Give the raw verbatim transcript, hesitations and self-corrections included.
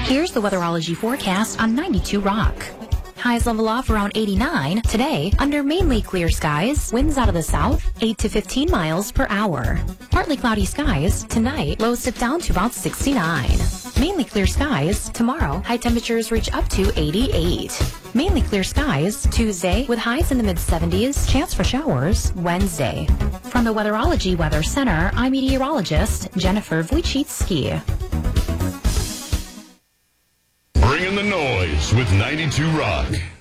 Here's the weatherology forecast on ninety-two Rock. Highs level off around eighty-nine. Today, under mainly clear skies, winds out of the south, eight to fifteen miles per hour. Partly cloudy skies. Tonight, lows dip down to about sixty-nine. Mainly clear skies. Tomorrow, high temperatures reach up to eighty-eight. Mainly clear skies. Tuesday, with highs in the mid seventies. Chance for showers. Wednesday. From the Weatherology Weather Center, I'm meteorologist Jennifer Wojcicki. Bring in the noise with ninety-two Rock.